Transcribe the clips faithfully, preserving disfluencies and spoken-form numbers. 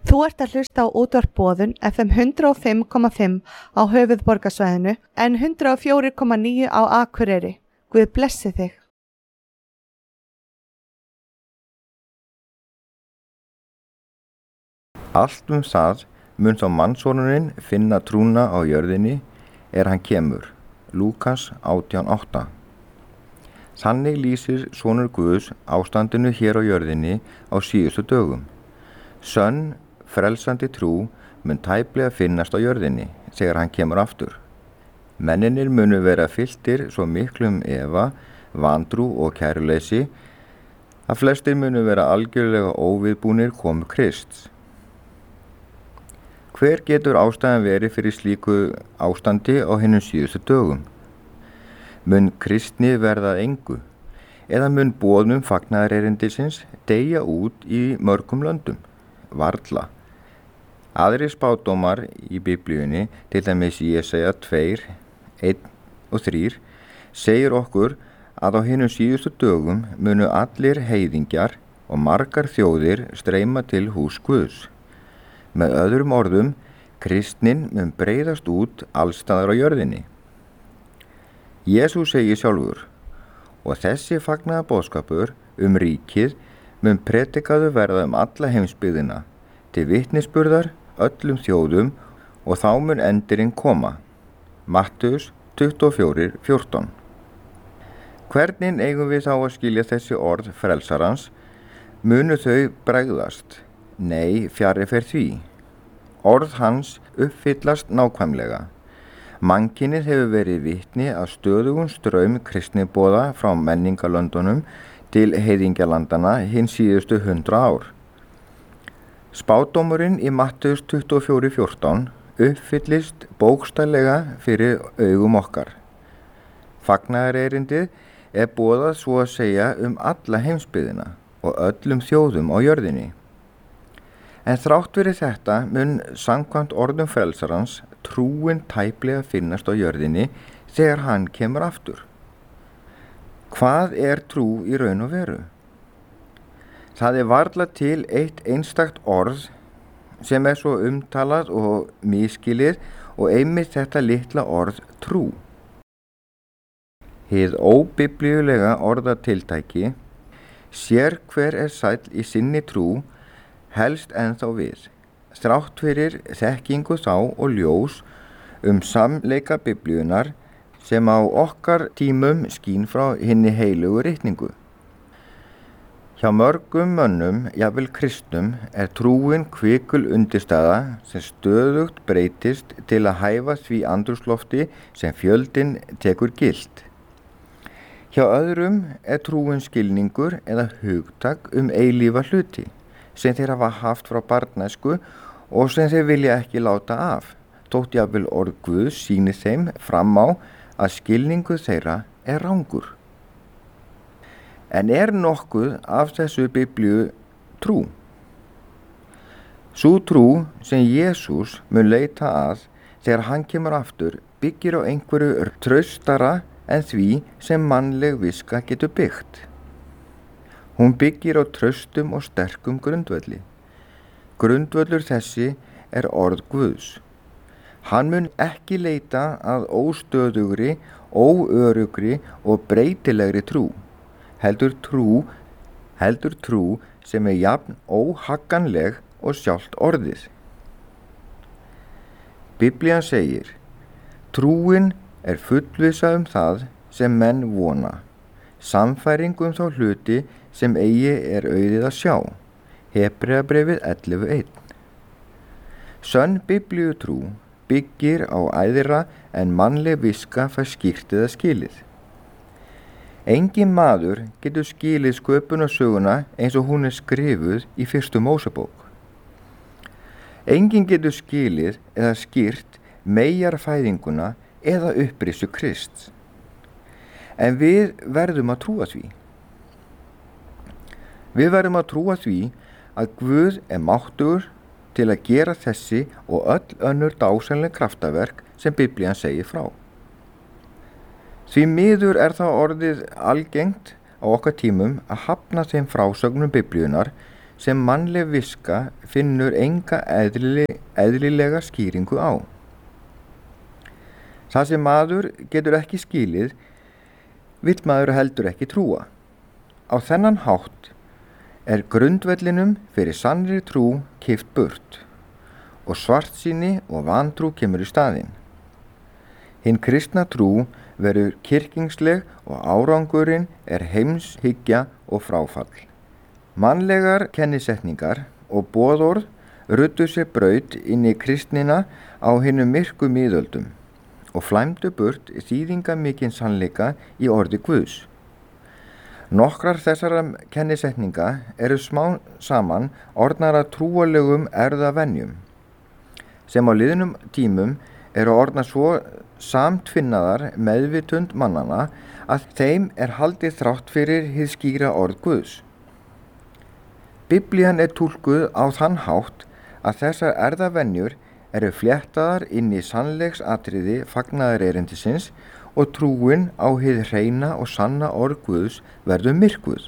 Þú ert að hlusta á útvarp Boðun F M hundrað og fimm komma fimm á höfuðborgarsvæðinu en hundrað og fjögur komma níu á Akureyri. Guð blessi þig. Allt um það mun þá mannssonurinn finna trúna á jörðinni er hann kemur. Lúkas átján átta. Þannig lýsir sonur Guðs ástandinu hér á jörðinni á síðustu dögum. Sönn, frelsandi trú mun tæplega finnast á jörðinni þegar hann kemur aftur. Menninir munu vera fylltir svo miklum efa, vantrú og kæruleysi að flestir munu vera algjörlega óviðbúnir komu Krists. Hver getur ástæðan verið fyrir slíku ástandi á hinum síðustu dögum? Mun kristni verða að engu eða mun boðnum fagnaðarerindisins deyja út í mörgum löndum? Varla. Aðrir spádómar í Biblíunni, til dæmis Jesaja tvö, einn og þrjú, segir okkur að á hinum síðustu dögum munu allir heiðingjar og margar þjóðir streyma til hús Guðs. Með öðrum orðum, kristnin mun breiðast út allstaðar á jörðinni. Jesús segir sjálfur, og þessi fagnaða boðskapur um ríkið mun predikaðu verða um alla heimsbyggðina, til vitnisburðar öllum þjóðum og þá mun endirinn koma. Mattheus tuttugu og fjögur fjórtán. Hvernig eigum við þá að skilja þessi orð frelsarans? Munu þau bregðast? Nei, fjarri fer því. Orð hans uppfyllast nákvæmlega. Mannkynið hefur verið vitni að stöðugum straum kristniboða frá menningarlöndunum til heiðingjalandana hin síðustu hundra ár. Spádómurinn í Mattheus tuttugu og fjögur fjórtán uppfyllist bókstaflega fyrir augum okkar. Fagnaðarerindið er boðað svo að segja um alla heimsbyggðina og öllum þjóðum á jörðinni. En þrátt fyrir þetta mun samkvæmt orðum frelsarans trúin tæplega finnast á jörðinni þegar hann kemur aftur. Hvað er trú í raun og veru? Það er varla til eitt einstakt orð sem er svo umtalað og misskilið og einmitt þetta litla orð trú. Hið óbiblíulega orðatiltæki sér hver er sæll í sinni trú helst ennþá við, þrátt fyrir þekkingu þá og ljós um samleika biblíunar sem á okkar tímum skín frá hinni heilugu ritningu. Hjá mörgum mönnum, jafnvel kristnum, er trúin kvikul undirstaða sem stöðugt breytist til að hæfa því andrúmslofti sem fjöldinn tekur gilt. Hjá öðrum er trúin skilningur eða hugtak um eilífa hluti sem þeir hafa haft frá barnæsku og sem þeir vilja ekki láta af, þótt jafnvel orð Guðs sýni þeim fram á að skilningu þeirra er rangur. En er nokkuð af þessu biblíu trú? Sú trú sem Jesús mun leita að þegar hann kemur aftur byggir á einhverju traustara en því sem mannleg viska getur byggt. Hún byggir á traustum og sterkum grundvelli. Grundvöllur þessi er orð Guðs. Hann mun ekki leita að óstöðugri, óörugri og breytilegri trú, heldur trú, heldur trú sem er jafn óhagganleg og sjálft orðið. Biblían segir, trúin er fullvissa um það sem menn vona, sannfæring um þá hluti sem eigi er auðið að sjá. Hebreabréfið ellefu eitt. Sönn biblíutrú byggir á æðra en mannleg viska fær skýrt eða skilið. Engin maður getur skilið sköpunarsöguna eins og hún er skrifuð í fyrstu Mósebók. Engin getur skilið eða skýrt meyjarfæðinguna eða upprissu Krists. En við verðum að trúa því. Við verðum að trúa því að Guð er máttugur til að gera þessi og öll önnur dásamleg kraftaverk sem Biblían segir frá. Því miður er það orðið algengt á okkar tímum að hafna þeim frásögnum Biblíunar sem mannleg viska finnur enga eðli, eðlilega skýringu á. Það sem maður getur ekki skilið, vill maður heldur ekki trúa. Á þennan hátt er grundvellinum fyrir sannri trú kippt burt og svartsýni og vantrú kemur í staðinn. Hinn kristna trú verður kirkingsleg og árangurinn er heimshyggja og fráfall. Mannlegar kennisetningar og boðorð ruddu sér braut inn í kristnina á hinum myrku miðöldum og flæmdu burt þýðingamikinn sannleika í orði Guðs. Nokkrar þessara kennisetninga eru smá saman orðnar að trúalegum erfðavenjum sem á liðnum tímum eru orðnar svo samtvinnaðar meðvitund mannana að þeim er haldið þrátt fyrir hið skýra orð Guðs. Biblían er túlkuð á þann hátt að þessar erfðavenjur eru fléttaðar inn í sannleiksatriði fagnaðarerindisins og trúin á hið hreina og sanna orð Guðs verður myrkvuð.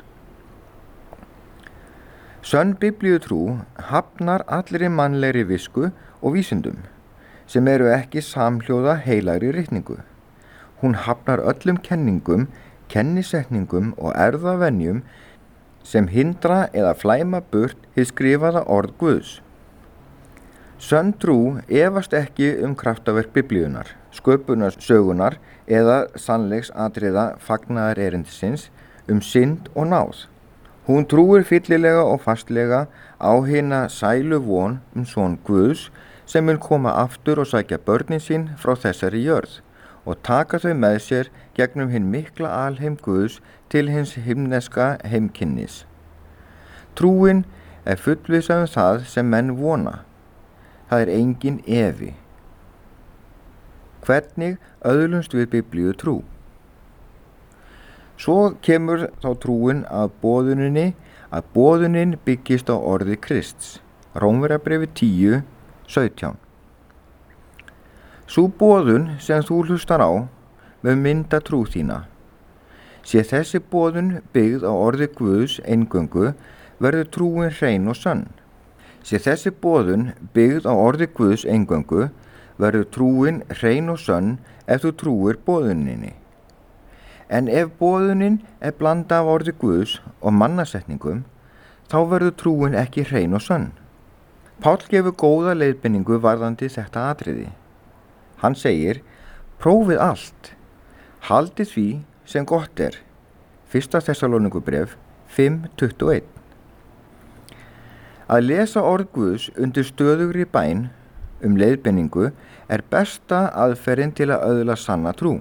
Sönn biblíutrú hafnar allri mannlegri visku og vísindum sem eru ekki samhljóða heilagri ritningu. Hún hafnar öllum kenningum, kennisetningum og erfðavenjum sem hindra eða flæma burt hið skrifaða orð Guðs. Sönn trú efast ekki um kraftaverk biblíunar, sköpunarsögunar eða sannleiksatriða fagnaðarerindisins um synd og náð. Hún trúir fyllilega og fastlega á hina sælu von um son Guðs sem mun koma aftur og sækja börnin sín frá þessari jörð og taka þau með sér gegnum hinn mikla alheim Guðs til hins himneska heimkynnis. Trúin er fullvissa um það sem menn vona. Það er engin efi. Hvernig öðlumst við biblíu trú? Svo kemur þá trúin að boðuninni að boðunin byggist á orði Krists. Rómverjabréfi tíu, sautján. Sú boðun sem þú hlustar á mun mynda trú þína. Sé þessi boðun byggð á orði Guðs eingöngu verður trúin hrein og sönn. Sé þessi boðun byggð á orði Guðs eingöngu verður trúin hrein og sönn ef þú trúir boðuninni. En ef boðunin er blanda af orði Guðs og mannasetningum, þá verður trúin ekki hrein og sönn. Páll gefur góða leiðbeiningu varðandi þetta atriði. Hann segir, prófið allt, haldið því sem gott er. Fyrsta Þessalóníkubréf fimm, tuttugu og eitt. Að lesa orð Guðs undir stöðugri bæn um leiðbeiningu er besta aðferðin til að öðla sanna trú.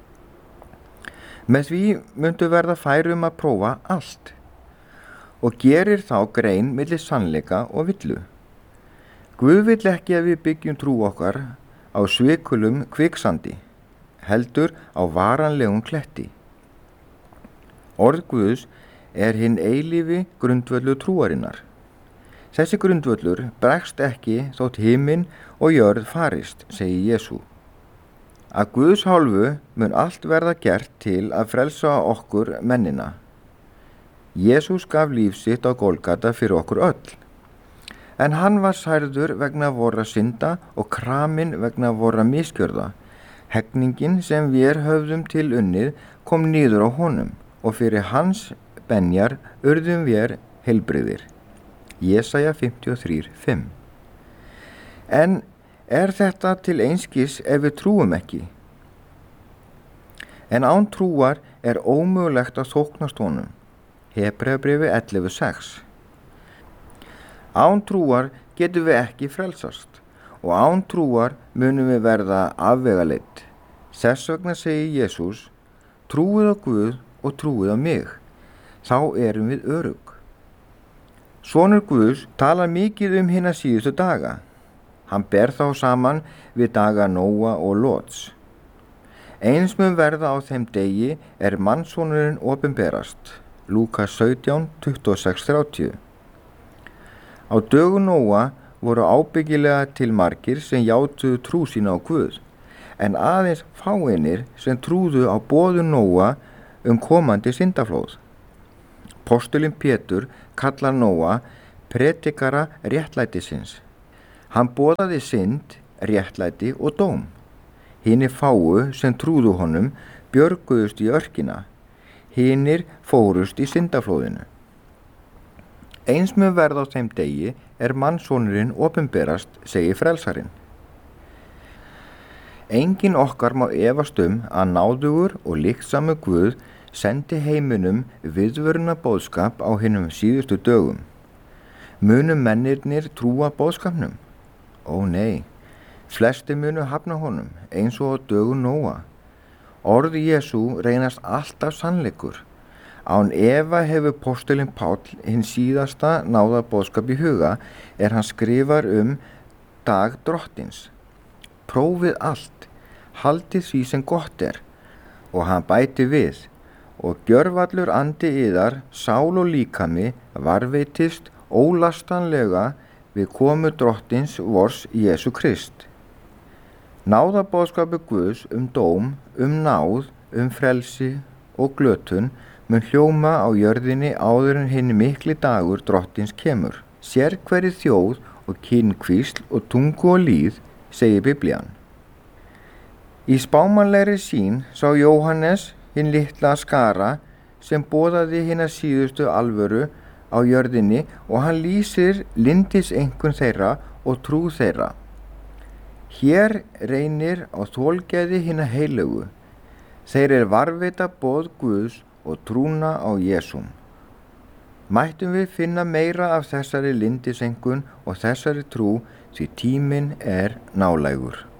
Með því myndu verða færum að prófa allt og gerir þá grein milli sannleika og villu. Guð vill ekki að við byggjum trú okkar á svikulum kviksandi, heldur á varanlegum kletti. Orð Guðs er hinn eilífi grundvöllur trúarinnar. Þessi grundvöllur bregst ekki þótt himinn og jörð farist, segir Jesú. Að Guðs hálfu mun allt verða gert til að frelsa okkur mennina. Jesús gaf líf sitt á Golgata fyrir okkur öll. En hann var særður vegna vorra synda og kraminn vegna vorra misgjörða. Hegningin sem við höfðum til unnið kom niður á honum og fyrir hans benjar urðum við heilbrigðir. Jesaja fimmtíu og þrjú, fimm. En er þetta til einskis ef við trúum ekki? En án trúar er ómögulegt að þóknast honum. Hebreabréfi ellefu, sex. Án trúar getum við ekki frelsast og án trúar munum við verða afvegaleidd. Þess vegna segir Jesús, trúið á Guð og trúið á mig, þá erum við örugg. Sonur Guðs talar mikið um hina síðustu daga. Hann ber þá saman við daga Nóa og Lóts. Eins mun verða á þeim degi er mannssonurinn opinberast. Lúkas sautján, tuttugu og sex, þrjátíu. Á dögum Nóa voru ábyggilega til margir sem játuðu trú sína á Guð, en aðeins fáeinir sem trúðu á boðun Nóa um komandi syndaflóð. Postulinn Pétur kallar Nóa predikara réttlætisins. Hann boðaði synd, réttlæti og dóm. Hinir fáu sem trúðu honum björguðust í örkina, hinir fórust í syndaflóðinu. Eins mun verða á þeim degi er mannssonurinn opinberast, segir frelsarinn. Engin okkar má efast um að náðugur og líksamur Guð sendi heiminum viðvöruna boðskap á hinum síðustu dögum. Munu mennirnir trúa boðskapnum? Ó nei, flesti munu hafna honum eins og á dögum Nóa. Orð Jesú reynast alltaf sannleikur. Án efa hefur postulinn Páll hinn síðasta náðarboðskap í huga er hann skrifar um dag drottins. Prófið allt, haldið því sem gott er, og hann bæti við, og gjörvallur andi yðar, sál og líkami varveitist ólastanlega við komu drottins vors Jesú Krist. Náðarboðskapur Guðs um dóm, um náð, um frelsi og glötun mun hljóma á jörðinni áður en hinn mikli dagur drottins kemur. Sér hverri þjóð og kynkvísl og tungu og líð, segir Biblían. Í spámanlegri sýn sá Jóhannes hinn litla skara sem boðaði hina síðustu alvöru á jörðinni og hann lýsir lyndiseinkunn þeirra og trú þeirra. Hér reynir á þolgæði hina heilögu. Þeir er varveita boð Guðs og trúna á Jesúm. Mættum við finna meira af þessari lyndiseinkunn og þessari trú því tíminn er nálægur.